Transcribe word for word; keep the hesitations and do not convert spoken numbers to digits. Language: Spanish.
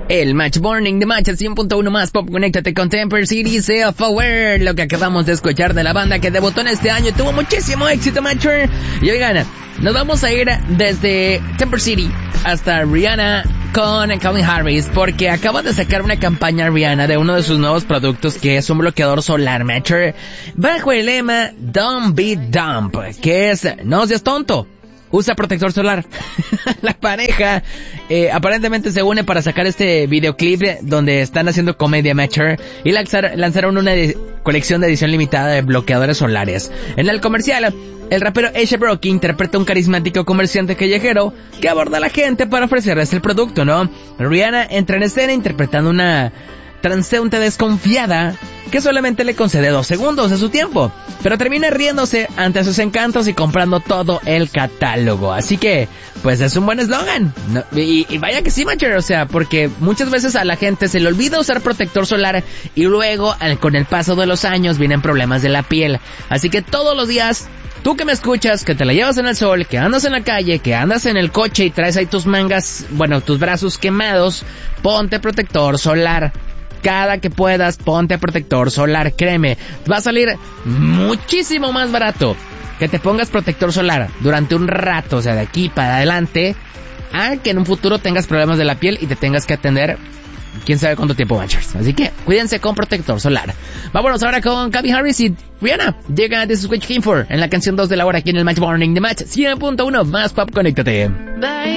El Match Morning de Match cien punto uno más pop. Conéctate con Temper City, Self-Aware, lo que acabamos de escuchar de la banda que debutó en este año y tuvo muchísimo éxito, Matcher. Y oigan, nos vamos a ir desde Temper City hasta Rihanna con Calvin Harris, porque acaba de sacar una campaña Rihanna de uno de sus nuevos productos, que es un bloqueador solar, Matcher, bajo el lema Don't Be Dumb, que es no seas tonto, usa protector solar. La pareja eh, aparentemente se une para sacar este videoclip donde están haciendo comedia, Matcher, y lanzar, lanzaron una edi- colección de edición limitada de bloqueadores solares. En el comercial, el rapero A$ap Rocky interpreta un carismático comerciante callejero que aborda a la gente para ofrecerles el producto, ¿no? Rihanna entra en escena interpretando una transeúnte desconfiada que solamente le concede dos segundos de su tiempo, pero termina riéndose ante sus encantos y comprando todo el catálogo. Así que, pues es un buen eslogan, ¿no? y, y vaya que sí, Matcher, o sea, porque muchas veces a la gente se le olvida usar protector solar y luego, al, con el paso de los años, vienen problemas de la piel. Así que todos los días, tú que me escuchas, que te la llevas en el sol, que andas en la calle, que andas en el coche y traes ahí tus mangas, bueno, tus brazos quemados, ponte protector solar. Cada que puedas, ponte protector solar, créeme, va a salir muchísimo más barato que te pongas protector solar durante un rato, o sea, de aquí para adelante, a que en un futuro tengas problemas de la piel y te tengas que atender quién sabe cuánto tiempo, Matchers. Así que cuídense con protector solar. Vámonos ahora con Calvin Harris y Rihanna. Llega This Is What You Came For en la canción dos de la hora aquí en el Match Morning de Match cien punto uno más pop. Conéctate. Bye.